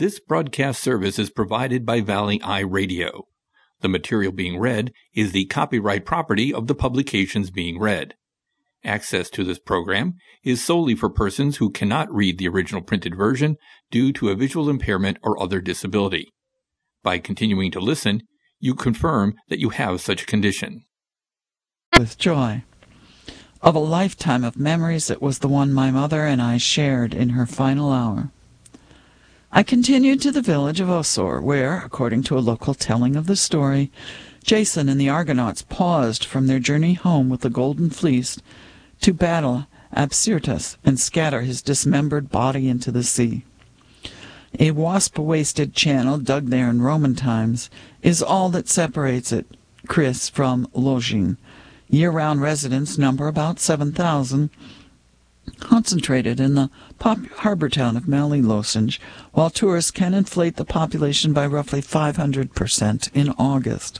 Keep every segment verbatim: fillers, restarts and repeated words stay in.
This broadcast service is provided by Valley Eye Radio. The material being read is the copyright property of the publications being read. Access to this program is solely for persons who cannot read the original printed version due to a visual impairment or other disability. By continuing to listen, you confirm that you have such a condition. With joy of a lifetime of memories, it was the one my mother and I shared in her final hour. I continued to the village of Osor, where, according to a local telling of the story, Jason and the Argonauts paused from their journey home with the Golden Fleece to battle Absyrtus and scatter his dismembered body into the sea. A wasp-wasted channel dug there in Roman times is all that separates it, Chris, from Longines. Year-round residents number about seven thousand, concentrated in the pop harbor town of Mallelosange, while tourists can inflate the population by roughly five hundred percent in August.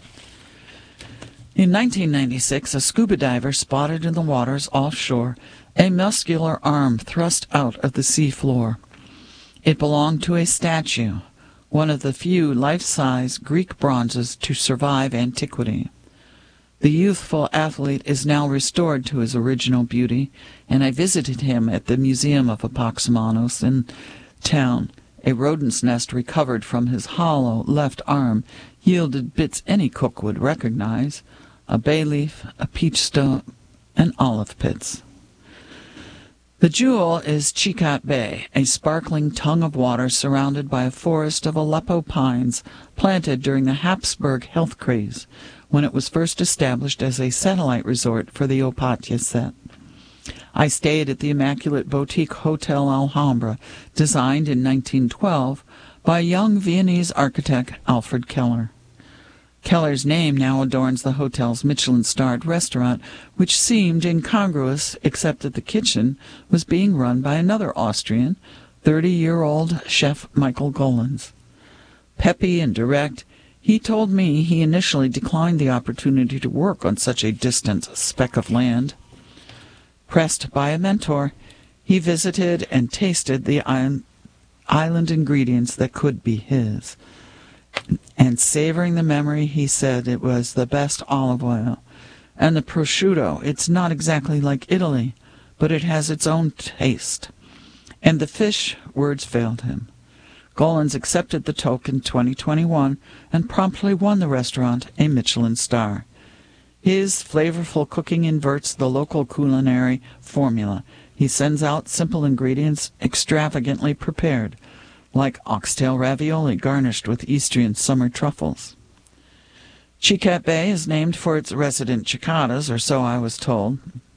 In nineteen ninety-six, a scuba diver spotted in the waters offshore a muscular arm thrust out of the sea floor. It belonged to a statue, one of the few life-size Greek bronzes to survive antiquity. The youthful athlete is now restored to his original beauty, and I visited him at the Museum of Apoximonos in town. A rodent's nest recovered from his hollow left arm yielded bits any cook would recognize: a bay leaf, a peach stone, and olive pits. The jewel is Chicat Bay, a sparkling tongue of water surrounded by a forest of Aleppo pines planted during the Habsburg health craze, when it was first established as a satellite resort for the Opatya set. I stayed at the immaculate boutique Hotel Alhambra, designed in nineteen twelve by young Viennese architect Alfred Keller. Keller's name now adorns the hotel's Michelin-starred restaurant, which seemed incongruous except that the kitchen was being run by another Austrian, thirty-year-old chef Michael Golens. Peppy and direct, he told me he initially declined the opportunity to work on such a distant speck of land. Pressed by a mentor, he visited and tasted the island ingredients that could be his. And savoring the memory, he said it was the best olive oil. And the prosciutto, it's not exactly like Italy, but it has its own taste. And the fish, words failed him. Golens accepted the token in twenty twenty-one and promptly won the restaurant a Michelin star. His flavorful cooking inverts the local culinary formula. He sends out simple ingredients extravagantly prepared, like oxtail ravioli garnished with Eastrian summer truffles. Chicat Bay is named for its resident cicadas, or so I was told.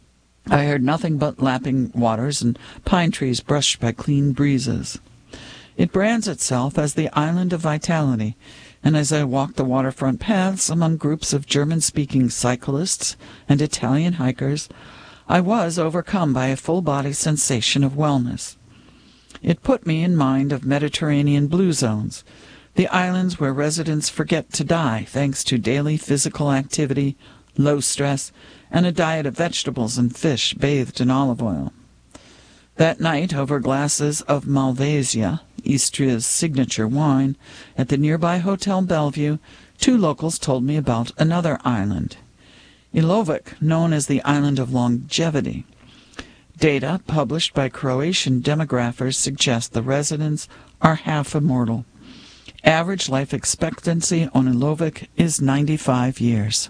I heard nothing but lapping waters and pine trees brushed by clean breezes. It brands itself as the island of vitality, and as I walked the waterfront paths among groups of German-speaking cyclists and Italian hikers, I was overcome by a full-body sensation of wellness. It put me in mind of Mediterranean blue zones, the islands where residents forget to die thanks to daily physical activity, low stress, and a diet of vegetables and fish bathed in olive oil. That night, over glasses of Malvasia, Istria's signature wine, at the nearby Hotel Bellevue, two locals told me about another island, Ilovik, known as the Island of Longevity. Data published by Croatian demographers suggest the residents are half immortal. Average life expectancy on Ilovik is ninety-five years.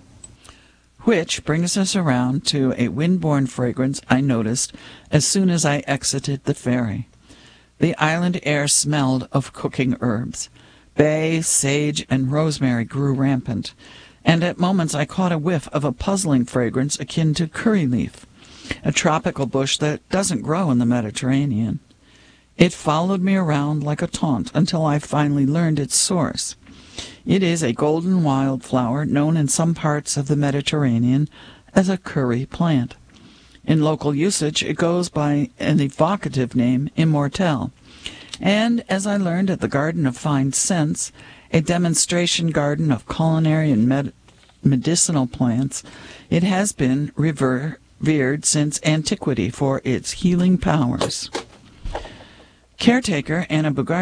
Which brings us around to a wind-borne fragrance I noticed as soon as I exited the ferry. The island air smelled of cooking herbs. Bay, sage, and rosemary grew rampant, and at moments I caught a whiff of a puzzling fragrance akin to curry leaf, a tropical bush that doesn't grow in the Mediterranean. It followed me around like a taunt until I finally learned its source. It is a golden wildflower known in some parts of the Mediterranean as a curry plant. In local usage, it goes by an evocative name, immortelle. And, as I learned at the Garden of Fine Scents, a demonstration garden of culinary and med medicinal plants, it has been revered since antiquity for its healing powers. Caretaker Anna Bugari